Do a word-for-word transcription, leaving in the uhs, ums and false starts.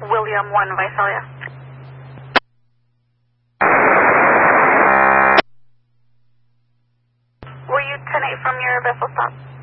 William one, Visalia. Were you ten eight from your vessel stop?